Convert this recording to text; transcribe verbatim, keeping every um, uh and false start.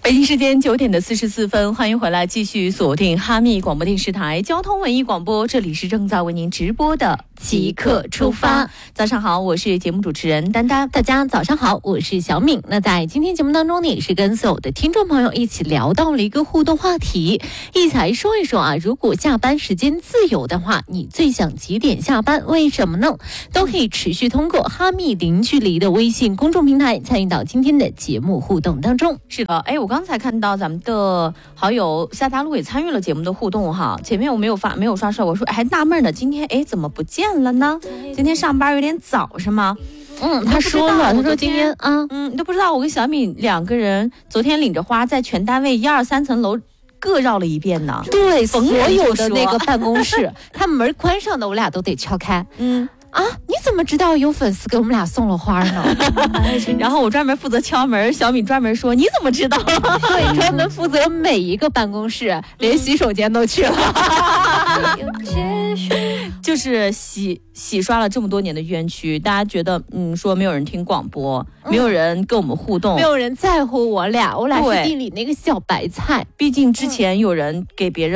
北京时间九点的四十四分，欢迎回来，继续锁定哈密广播电视台交通文艺广播，这里是正在为您直播的即刻出发。早上好，我是节目主持人丹丹。 大家早上好，我是小敏。那在今天节目当中呢，也是跟所有的听众朋友一起聊到了一个互动话题，一起来说一说啊，如果下班时间自由的话，你最想几点下班？为什么呢？都可以持续通过哈密零距离的微信公众平台参与到今天的节目互动当中。 是的，哎，我刚才看到咱们的好友夏大陆也参与了节目的互动哈，前面我没有发没有刷出来，我说还纳闷呢，今天哎怎么不见了呢？今天上班有点早是吗？ 嗯，他说了，他说今天啊， 嗯，你都不知道我跟小敏两个人昨天领着花在全单位一二三层楼各绕了一遍呢。 对，所有的那个办公室，他门关上的我俩都得敲开。嗯。啊，你怎么知道有粉丝给我们俩送了花呢？ 然后我专门负责敲门，小敏专门说你怎么知道？ 对，专门负责每一个办公室，连洗手间都去了。 就是洗洗刷了这么多年的冤屈，大家觉得嗯说没有人听广播，没有人跟我们互动， 没有人在乎我俩，我俩是地里那个小白菜。 毕竟之前有人给别人